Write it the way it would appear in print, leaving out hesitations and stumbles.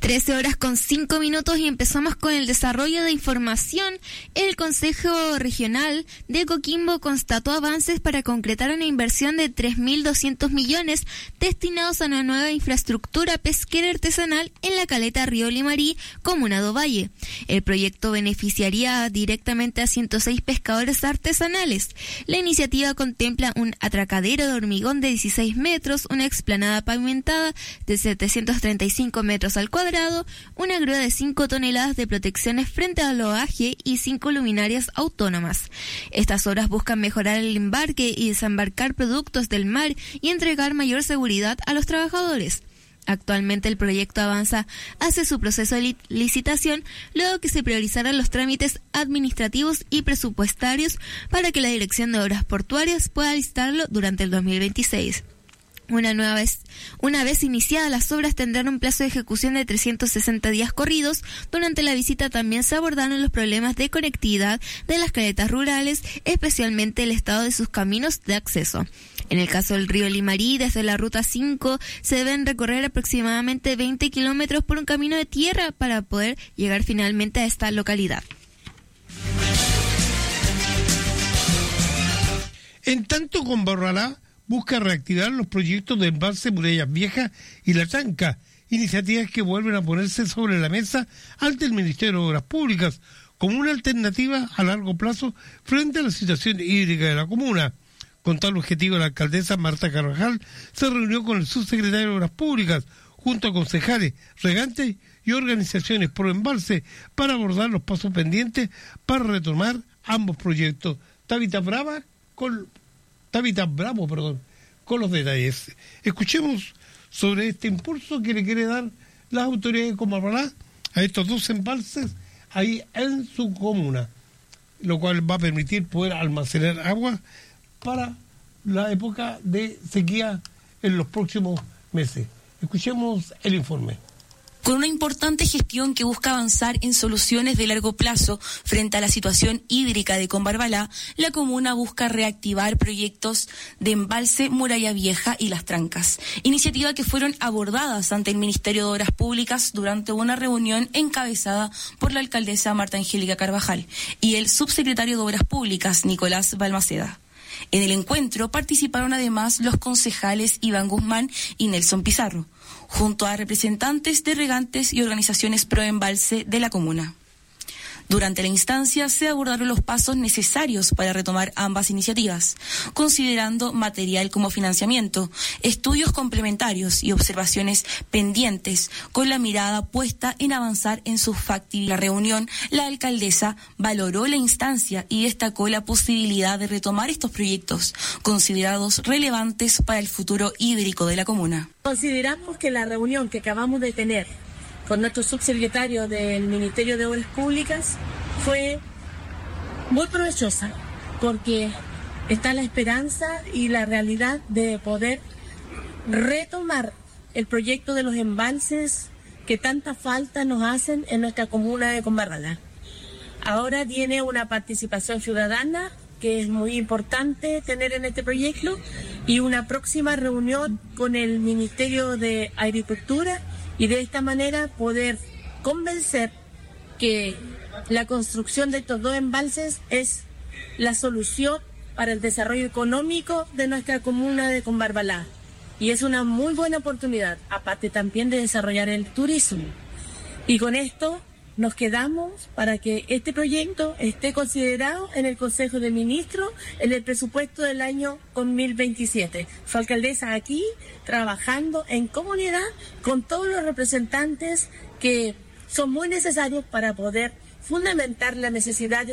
13:05 y empezamos con el desarrollo de información. El Consejo Regional de Coquimbo constató avances para concretar una inversión de 3.200 millones destinados a una nueva infraestructura pesquera artesanal en la caleta Río Limarí, comuna de Ovalle. El proyecto beneficiaría directamente a 106 pescadores artesanales. La iniciativa contempla un atracadero de hormigón de 16 metros, una explanada pavimentada de 735 metros al cuadrado, una grúa de 5 toneladas de protecciones frente al oleaje y 5 luminarias autónomas. Estas obras buscan mejorar el embarque y desembarcar productos del mar y entregar mayor seguridad a los trabajadores. Actualmente el proyecto avanza hacia su proceso de licitación, luego que se priorizaran los trámites administrativos y presupuestarios para que la Dirección de Obras Portuarias pueda licitarlo durante el 2026. Una vez iniciadas las obras tendrán un plazo de ejecución de 360 días corridos. Durante la visita también se abordaron los problemas de conectividad de las caletas rurales, especialmente el estado de sus caminos de acceso. En el caso del río Limarí, desde la ruta 5 se deben recorrer aproximadamente 20 kilómetros por un camino de tierra para poder llegar finalmente a esta localidad. En tanto, Combarbalá busca reactivar los proyectos de embalse Murallas Viejas y La Tranca, iniciativas que vuelven a ponerse sobre la mesa ante el Ministerio de Obras Públicas como una alternativa a largo plazo frente a la situación hídrica de la comuna. Con tal objetivo, la alcaldesa Marta Carvajal se reunió con el subsecretario de Obras Públicas, junto a concejales, regantes y organizaciones pro embalse para abordar los pasos pendientes para retomar ambos proyectos. Tabita Bravo con los detalles. Escuchemos sobre este impulso que le quiere dar las autoridades de Combarbalá a estos dos embalses ahí en su comuna, lo cual va a permitir poder almacenar agua para la época de sequía en los próximos meses. Escuchemos el informe. Con una importante gestión que busca avanzar en soluciones de largo plazo frente a la situación hídrica de Combarbalá, la comuna busca reactivar proyectos de embalse Muralla Vieja y Las Trancas, iniciativas que fueron abordadas ante el Ministerio de Obras Públicas durante una reunión encabezada por la alcaldesa Marta Angélica Carvajal y el subsecretario de Obras Públicas, Nicolás Balmaceda. En el encuentro participaron además los concejales Iván Guzmán y Nelson Pizarro, junto a representantes de regantes y organizaciones pro embalse de la comuna. Durante la instancia se abordaron los pasos necesarios para retomar ambas iniciativas, considerando material como financiamiento, estudios complementarios y observaciones pendientes, con la mirada puesta en avanzar en su factibilidad. En la reunión, la alcaldesa valoró la instancia y destacó la posibilidad de retomar estos proyectos, considerados relevantes para el futuro hídrico de la comuna. Consideramos que la reunión que acabamos de tener con nuestro subsecretario del Ministerio de Obras Públicas fue muy provechosa, porque está la esperanza y la realidad de poder retomar el proyecto de los embalses que tanta falta nos hacen en nuestra comuna de Combarbalá. Ahora tiene una participación ciudadana que es muy importante tener en este proyecto, y una próxima reunión con el Ministerio de Agricultura, y de esta manera poder convencer que la construcción de estos dos embalses es la solución para el desarrollo económico de nuestra comuna de Combarbalá. Y es una muy buena oportunidad, aparte también de desarrollar el turismo. Y con esto nos quedamos para que este proyecto esté considerado en el Consejo de Ministros en el presupuesto del año 2027. Su alcaldesa aquí trabajando en comunidad con todos los representantes que son muy necesarios para poder fundamentar la necesidad de